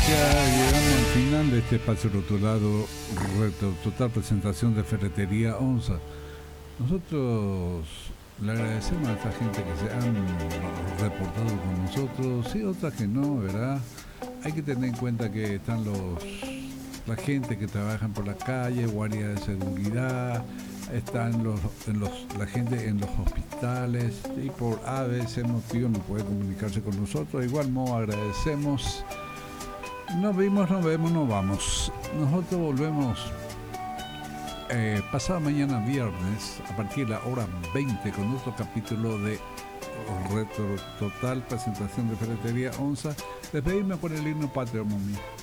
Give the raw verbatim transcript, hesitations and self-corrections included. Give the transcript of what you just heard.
gracias. Llegamos al final de este espacio rotulado Reto Total Presentación de Ferretería Onza. Nosotros le agradecemos a esta gente que se han reportado con nosotros, sí, otras que no, ¿verdad? Hay que tener en cuenta que están los la gente que trabajan por la calle, guardia de seguridad, están los, en los, la gente en los hospitales y por A veces motivo no puede comunicarse con nosotros. De igual modo agradecemos. Nos vimos, nos vemos, nos vamos. Nosotros volvemos eh, pasado mañana viernes a partir de la hora veinte con otro capítulo de Reto Total Presentación de Ferretería Onza. Despedirme con el himno patrio, mami.